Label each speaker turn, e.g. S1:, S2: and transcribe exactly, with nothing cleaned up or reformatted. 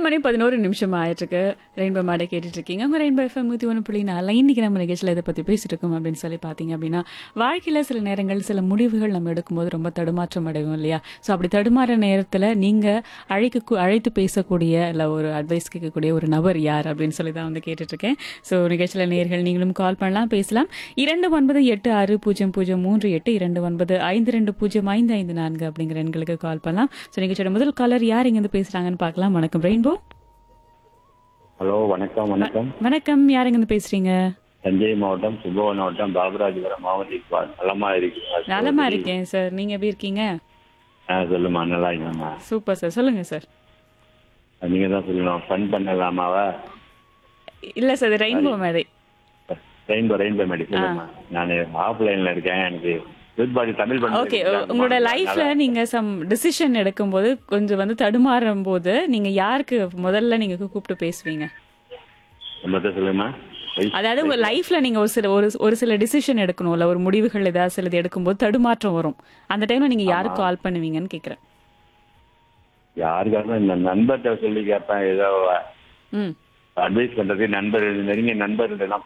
S1: மணி பதினொன்று நிமிஷம் ஆயிட்டிருக்கு. ரெயின்போ மேடை கேட்டுட்டு இருக்கீங்க. உங்க ரெயின்போ எஃப்எம் நூற்றி ஒன்று புள்ளி நாலு. இன்னைக்கு நம்ம நிகழ்ச்சியில் இதை பற்றி பேசிட்டு இருக்கோம் அப்படின்னு சொல்லி பார்த்தீங்க அப்படின்னா, வாழ்க்கையில் சில நேரங்கள் சில முடிவுகள் நம்ம எடுக்கும்போது ரொம்ப தடுமாற்றம் அடைவோம் இல்லையா? ஸோ அப்படி தடுமாற நேரத்தில் நீங்கள் அழைக்க அழைத்து பேசக்கூடிய இல்லை ஒரு அட்வைஸ் கேட்கக்கூடிய ஒரு நபர் யார் அப்படின்னு சொல்லி தான் வந்து கேட்டுட்ருக்கேன். ஸோ நிகழ்ச்சியில் நேர்கள் நீங்களும் கால் பண்ணலாம், பேசலாம். இரண்டு ஒன்பது எட்டு ஆறு பூஜ்ஜியம் பூஜ்ஜியம் மூன்று எட்டு இரண்டு ஒன்பது ஐந்து ரெண்டு பூஜ்ஜியம் ஐந்து ஐந்து நான்கு அப்படிங்கிற எண்களுக்கு கால் பண்ணலாம். ஸோ நிகழ்ச்சியோட முதல் காலர் யார் இங்கேருந்து பேசுகிறாங்கன்னு பார்க்கலாம். வணக்கம் ரெயின்போ.
S2: ஹலோ, வணக்கம். வணக்கம்
S1: வணக்கம், யார் எங்கேருந்து பேசுறீங்க?
S2: தஞ்சை மாவட்டம் சுப்பவன் மாவட்டம் பாபராஜபுரம் மாவட்ட இக்பால். நலமா இருக்கீங்களா?
S1: நலமா இருக்கேன் சார், நீங்க எப்படி இருக்கீங்க?
S2: ஆ, சொல்லுமா. நல்லா இருக்கீங்கம்மா.
S1: சூப்பர் சார், சொல்லுங்க சார்.
S2: நீங்க தான் சொல்லணும். ஃபன் பண்ணலாமாவா?
S1: இல்ல சார், இது ரெயின்போ மேடை.
S2: ரெயின்போ ரெயின்போ மேடி சொல்லுமா. நான் ஆஃப்லைன்ல இருக்கேன். எனக்கு குட் பாடி தமிழ் பண்ண.
S1: ஓகே, உங்களோட லைஃப்ல நீங்க சம் டிசிஷன் எடுக்கும்போது கொஞ்சம் வந்து தடுமாறும் போது நீங்க யாருக்கு முதல்ல நீங்க கூப்பிட்டு பேசுவீங்க?
S2: மொத்தம் சொல்லுமா.
S1: அதாவது உங்க லைஃப்ல நீங்க ஒரு சில ஒரு ஒரு சில டிசிஷன் எடுக்கணும்ல, ஒரு முடிவுகள் ஏதாவது சிலது எடுக்கும்போது தடுமாற்றம் வரும். அந்த டைம்ல நீங்க யாருக்கு கால் பண்ணுவீங்கன்னு கேக்குறேன்.
S2: யாருக்காக இந்த நண்பர்கிட்ட சொல்லி கேட்பேன். ஏதோ
S1: ம்
S2: அட்வைஸ் பண்றது. நண்பர் நெருங்கிய நண்பர்கள் எல்லாம்